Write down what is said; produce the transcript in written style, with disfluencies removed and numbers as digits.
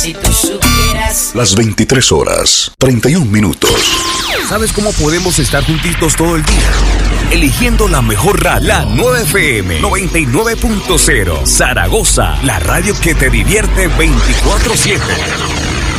Si tú supieras. Las 23 horas, 31 minutos. ¿Sabes cómo podemos estar juntitos todo el día? Eligiendo la mejor radio. La 9 FM 99.0. Zaragoza, la radio que te divierte 24/7.